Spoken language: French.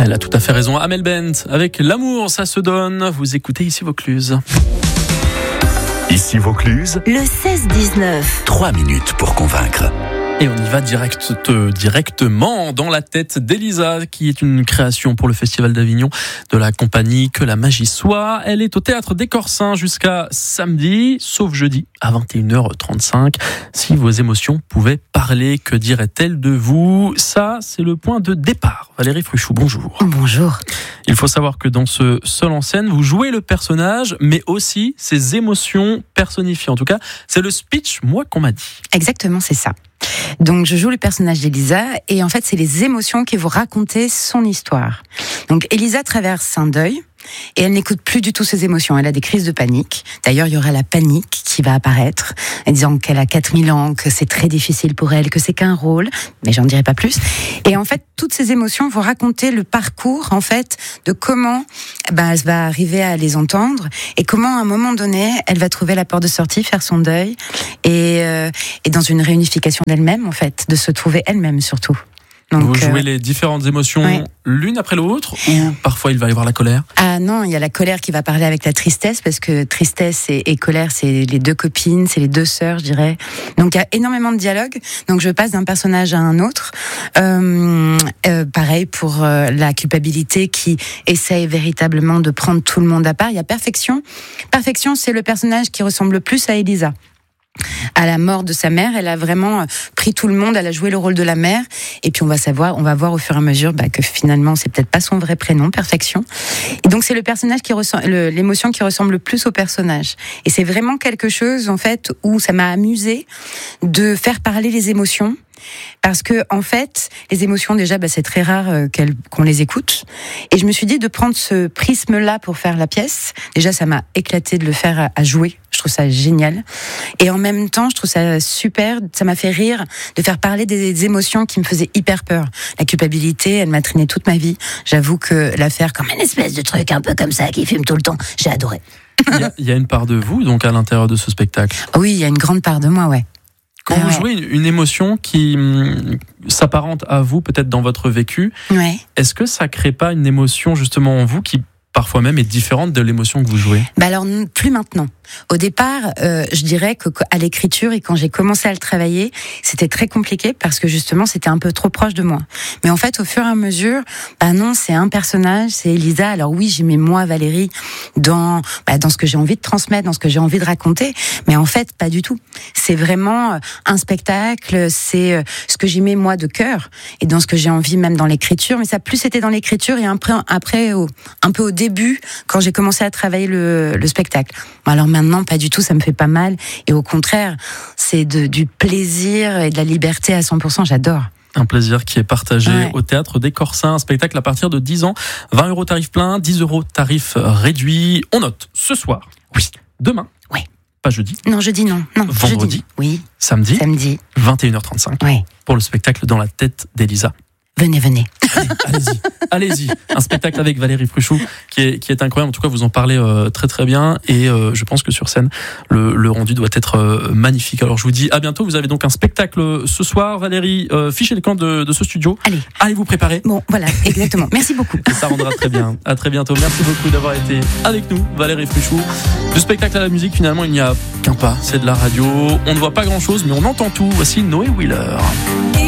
Elle a tout à fait raison. Amel Bent, avec l'amour, ça se donne. Vous écoutez Ici Vaucluse. Ici Vaucluse, Le 16-19. 3 minutes pour convaincre. Et on y va directement dans la tête d'Elisa, qui est une création pour le Festival d'Avignon de la compagnie Que la magie soit. Elle est au Théâtre des Corsins jusqu'à samedi, sauf jeudi à 21h35. Si vos émotions pouvaient parler, que dirait-elle de vous ? Ça, c'est le point de départ. Valérie Fruchou, bonjour. Bonjour. Il faut savoir que dans ce seul en scène, vous jouez le personnage, mais aussi ses émotions personnifiées. En tout cas, c'est le speech, moi, qu'on m'a dit. Exactement, c'est ça. Donc, je joue le personnage d'Elisa et en fait, c'est les émotions qui vont raconter son histoire. Donc, Elisa traverse un deuil et elle n'écoute plus du tout ses émotions. Elle a des crises de panique. D'ailleurs, il y aura la panique qui va apparaître, en disant qu'elle a 4000 ans, que c'est très difficile pour elle, que c'est qu'un rôle, mais j'en dirai pas plus. Et en fait, toutes ces émotions vont raconter le parcours, en fait, de comment elle va arriver à les entendre et comment, à un moment donné, elle va trouver la porte de sortie, faire son deuil et dans une réunification d'elle-même, en fait, de se trouver elle-même surtout. Donc, vous jouez les différentes émotions l'une après l'autre, ou parfois il va y avoir la colère ? Ah non, il y a la colère qui va parler avec la tristesse, parce que tristesse et colère, c'est les deux copines, c'est les deux sœurs, je dirais. Donc il y a énormément de dialogue. Donc je passe d'un personnage à un autre. Pareil pour la culpabilité qui essaye véritablement de prendre tout le monde à part. Il y a Perfection. Perfection, c'est le personnage qui ressemble le plus à Elisa. À la mort de sa mère, elle a vraiment pris tout le monde, elle a joué le rôle de la mère, et puis on va voir au fur et à mesure que finalement c'est peut-être pas son vrai prénom, Perfection. Et donc c'est le personnage l'émotion qui ressemble le plus au personnage. Et c'est vraiment quelque chose en fait où ça m'a amusé de faire parler les émotions. Parce que en fait, les émotions déjà, c'est très rare qu'on les écoute. Et je me suis dit de prendre ce prisme-là pour faire la pièce. Déjà, ça m'a éclaté de le faire à jouer. Je trouve ça génial. Et en même temps, je trouve ça super. Ça m'a fait rire de faire parler des émotions qui me faisaient hyper peur. La culpabilité, elle m'a traîné toute ma vie. J'avoue que la faire comme une espèce de truc un peu comme ça qui fume tout le temps, j'ai adoré. Il y a une part de vous donc à l'intérieur de ce spectacle. Oui, il y a une grande part de moi, ouais. Quand vous jouez une émotion qui s'apparente à vous, peut-être dans votre vécu, est-ce que ça crée pas une émotion justement en vous qui parfois même est différente de l'émotion que vous jouez ? Alors, plus maintenant. Au départ, je dirais qu'à l'écriture et quand j'ai commencé à le travailler, c'était très compliqué parce que justement, c'était un peu trop proche de moi. Mais en fait, au fur et à mesure, non, c'est un personnage, c'est Elisa. Alors oui, j'y mets moi, Valérie, dans ce que j'ai envie de transmettre, dans ce que j'ai envie de raconter. Mais en fait, pas du tout. C'est vraiment un spectacle, c'est ce que j'y mets moi de cœur et dans ce que j'ai envie même dans l'écriture. Mais ça plus c'était dans l'écriture et après un peu au début, quand j'ai commencé à travailler le spectacle. Alors maintenant, pas du tout, ça me fait pas mal. Et au contraire, c'est du plaisir et de la liberté à 100%, j'adore. Un plaisir qui est partagé au Théâtre des Corsins. Un spectacle à partir de 10 ans. 20 € tarif plein, 10 € tarif réduit. On note ce soir. Oui. Demain. Oui. Pas jeudi. Non, jeudi, non. Vendredi. Jeudi. Oui. Samedi. 21h35. Oui. Pour le spectacle Dans la tête d'Elisa. Venez. Allez-y. Un spectacle avec Valérie Fruchou qui est incroyable. En tout cas, vous en parlez très très bien et je pense que sur scène, le rendu doit être magnifique. Alors je vous dis à bientôt. Vous avez donc un spectacle ce soir, Valérie. Fichez le camp de ce studio. Allez vous préparer. Bon, voilà, exactement. Merci beaucoup. Et ça rendra très bien. À très bientôt. Merci beaucoup d'avoir été avec nous, Valérie Fruchou. Du spectacle à la musique, finalement, il n'y a qu'un pas. C'est de la radio. On ne voit pas grand-chose, mais on entend tout. Voici Noé Wheeler.